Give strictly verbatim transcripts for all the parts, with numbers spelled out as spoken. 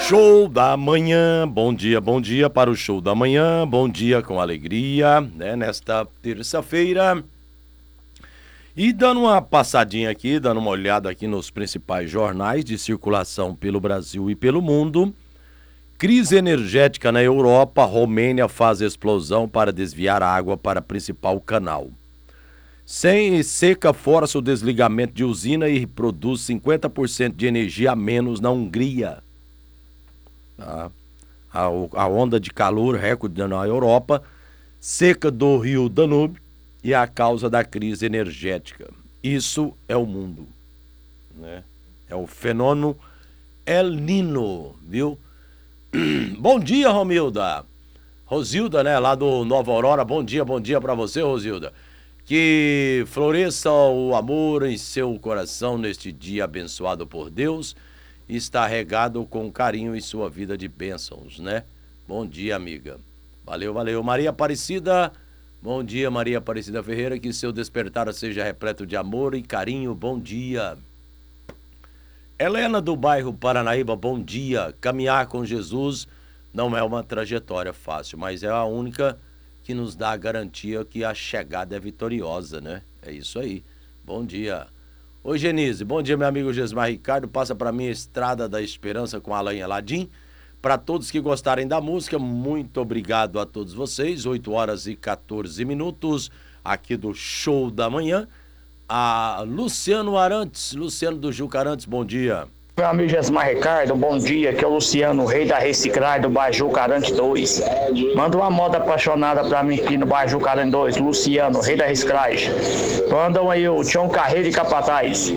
Show da manhã, bom dia, bom dia para o show da manhã, bom dia com alegria, né, nesta terça-feira. E dando uma passadinha aqui, dando uma olhada aqui nos principais jornais de circulação pelo Brasil e pelo mundo. Crise energética na Europa, Romênia faz explosão para desviar água para principal canal. Sem seca força o desligamento de usina e produz cinquenta por cento de energia a menos na Hungria. A, a, a onda de calor recorde na Europa, seca do rio Danúbio e a causa da crise energética. Isso é o mundo, né? É o fenômeno El Niño, viu? Bom dia, Romilda. Rosilda, né, lá do Nova Aurora. Bom dia, bom dia pra você, Rosilda. Que floresça o amor em seu coração neste dia abençoado por Deus. Está regado com carinho em sua vida de bênçãos, né? Bom dia, amiga. Valeu, valeu. Maria Aparecida, bom dia, Maria Aparecida Ferreira, que seu despertar seja repleto de amor e carinho, bom dia. Helena do bairro Paranaíba, bom dia. Caminhar com Jesus não é uma trajetória fácil, mas é a única que nos dá a garantia que a chegada é vitoriosa, né? É isso aí. Bom dia. Oi, Genise. Bom dia, meu amigo Gesmar Ricardo. Passa para mim a Estrada da Esperança com Alain Aladim. Para todos que gostarem da música, muito obrigado a todos vocês. oito horas e quatorze minutos aqui do Show da Manhã. A Luciano Arantes, Luciano do Juca Arantes, bom dia. Meu amigo Gesmar Ricardo, bom dia, aqui é o Luciano, rei da reciclagem do Baju Carante dois. Manda uma moda apaixonada pra mim aqui no Baju Carante dois, Luciano, rei da reciclagem. Mandam aí o Tião Carreiro e Capataz.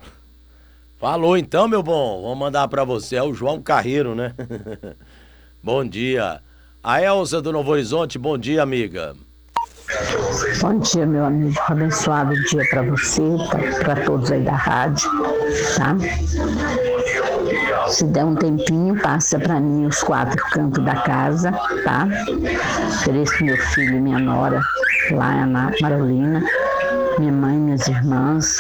Falou então, meu bom, vamos mandar pra você, é o João Carreiro, né? Bom dia. A Elza do Novo Horizonte, bom dia, amiga. Bom dia, meu amigo, abençoado dia para você, para todos aí da rádio, tá? Se der um tempinho, passa para mim os quatro cantos da casa, tá? Ofereço meu filho e minha nora lá na Marolina, minha mãe, minhas irmãs,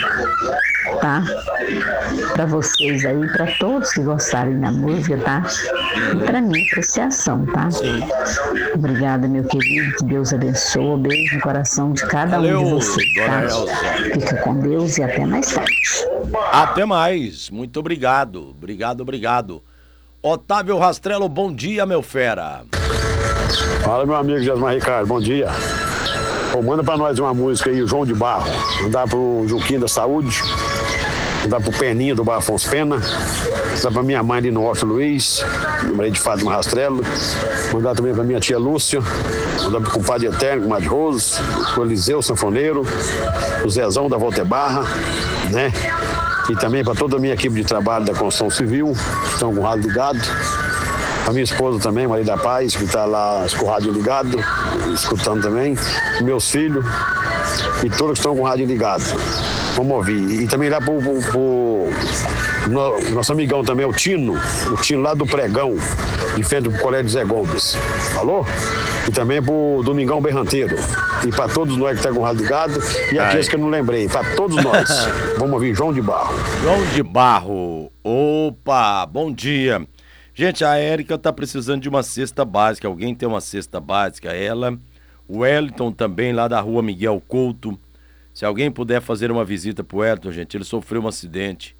tá? Para vocês aí, para todos que gostarem da música, tá? E para mim, apreciação, tá? Sim. Obrigada, meu querido, que Deus abençoe, beijo no coração de cada Valeu, um de vocês, tá? Elza. Fica com Deus e até mais tarde. Até mais, muito obrigado, obrigado, obrigado. Otávio Rastrello, bom dia, meu fera. Fala, meu amigo Gesmar Ricardo, bom dia. Pô, manda pra nós uma música aí, o João de Barro. Mandar pro Juquinho da Saúde, mandar pro Peninho do Bar Afonso Pena, mandar pra minha mãe ali no Horto Luiz, lembrei de Fátima Rastrello, mandar também pra minha tia Lúcia, mandar pro compadre Eterno, Comadre Rose, pro Eliseu Sanfoneiro, pro Zezão da Voltebarra, né? E também para toda a minha equipe de trabalho da construção civil, que estão com o rádio ligado. A minha esposa também, Maria da Paz, que está lá com o rádio ligado, escutando também. Meus filhos e todos que estão com o rádio ligado. Vamos ouvir. E também lá para o nosso amigão também, o Tino, o Tino lá do Pregão, de frente do Colégio Zé Gomes. Falou? E também para o Domingão Berranteiro. E para todos nós que estão com o rádio ligado. E aqueles que eu não lembrei, para todos nós. Vamos ouvir João de Barro. João de Barro. Opa, bom dia. Gente, a Érica tá precisando de uma cesta básica. Alguém tem uma cesta básica? Ela. O Wellington também, lá da rua Miguel Couto. Se alguém puder fazer uma visita pro Wellington, gente, ele sofreu um acidente.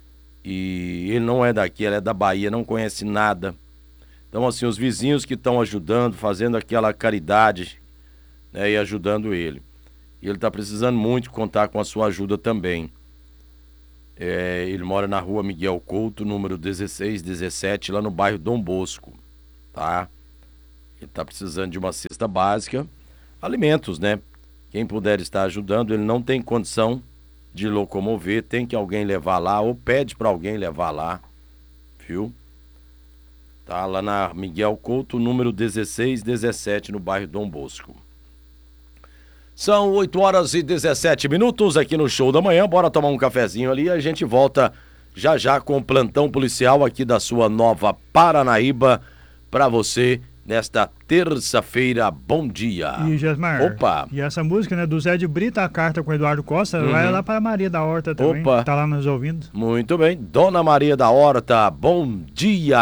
E ele não é daqui, ele é da Bahia, não conhece nada. Então, assim, os vizinhos que estão ajudando, fazendo aquela caridade, né, e ajudando ele. E ele tá precisando muito contar com a sua ajuda também. É, ele mora na rua Miguel Couto, número dezesseis dezessete, lá no bairro Dom Bosco, tá? Ele tá precisando de uma cesta básica, alimentos, né? Quem puder estar ajudando, ele não tem condição de locomover, tem que alguém levar lá, ou pede para alguém levar lá, viu? Tá lá na Miguel Couto, número dezesseis dezessete, no bairro Dom Bosco. São oito horas e dezessete minutos aqui no Show da Manhã. Bora tomar um cafezinho ali e a gente volta já já com o plantão policial aqui da sua Nova Paranaíba para você nesta terça-feira. Bom dia. E Gesmar, opa, e essa música, né, do Zé de Brita, a carta com o Eduardo Costa, uhum, vai lá para Maria da Horta também, opa, tá lá nos ouvindo. Muito bem, Dona Maria da Horta, bom dia.